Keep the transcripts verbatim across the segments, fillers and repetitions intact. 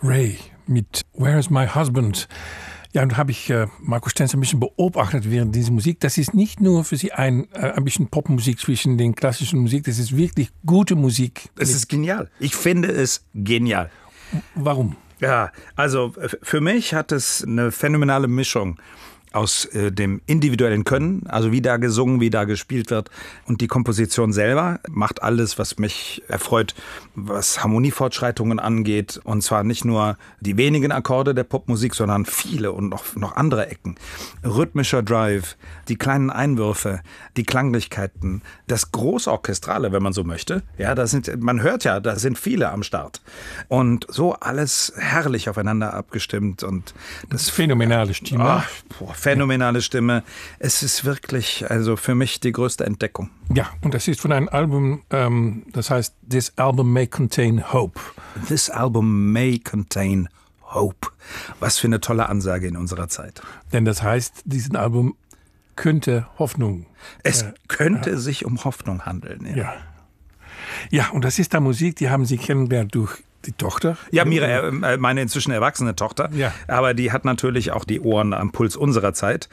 Ray mit Where is my husband? Ja, und habe ich äh, Markus Stenz ein bisschen beobachtet während dieser Musik. Das ist nicht nur für Sie ein, äh, ein bisschen Popmusik zwischen den klassischen Musik, das ist wirklich gute Musik. Es ist genial. Ich finde es genial. Warum? Ja, also für mich hat es eine phänomenale Mischung aus äh, dem individuellen Können, also wie da gesungen, wie da gespielt wird. Und die Komposition selber macht alles, was mich erfreut, was Harmoniefortschreitungen angeht. Und zwar nicht nur die wenigen Akkorde der Popmusik, sondern viele und noch, noch andere Ecken. Rhythmischer Drive, die kleinen Einwürfe, die Klanglichkeiten, das Großorchestrale, wenn man so möchte. Ja, da sind, man hört ja, da sind viele am Start. Und so alles herrlich aufeinander abgestimmt. Und das phänomenale Stimme. Ach, boah, phänomenale Stimme. Es ist wirklich, also für mich die größte Entdeckung. Ja, und das ist von einem Album, ähm, das heißt This Album May Contain Hope. This Album May Contain Hope. Was für eine tolle Ansage in unserer Zeit. Denn das heißt, dieses Album könnte Hoffnung. Es äh, könnte äh, sich um Hoffnung handeln. Ja. ja. Ja, und das ist da Musik, die haben Sie kennengelernt durch die Tochter? Ja, Mira, meine inzwischen erwachsene Tochter. Ja. Aber die hat natürlich auch die Ohren am Puls unserer Zeit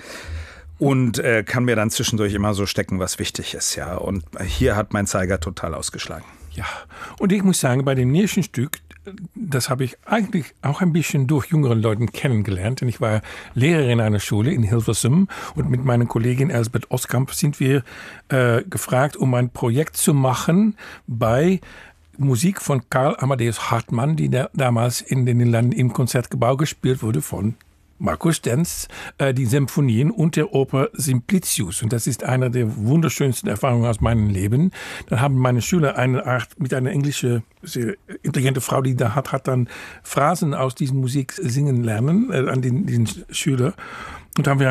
und äh, kann mir dann zwischendurch immer so stecken, was wichtig ist. Ja. Und hier hat mein Zeiger total ausgeschlagen. Ja, und ich muss sagen, bei dem nächsten Stück, das habe ich eigentlich auch ein bisschen durch jüngeren Leuten kennengelernt. Denn ich war Lehrerin einer Schule in Hilversum und mit meiner Kollegin Elsbeth Oskamp sind wir äh, gefragt, um ein Projekt zu machen bei Musik von Karl Amadeus Hartmann, die da, damals in den Niederlanden im Konzertgebouw gespielt wurde von Markus Stenz, äh, die Symphonien und der Oper Simplicius. Und das ist eine der wunderschönsten Erfahrungen aus meinem Leben. Dann haben meine Schüler eine Art, mit einer englischen, sehr intelligente Frau, die da hat, hat dann Phrasen aus dieser Musik singen lernen, äh, an den, den Schüler. Und da haben wir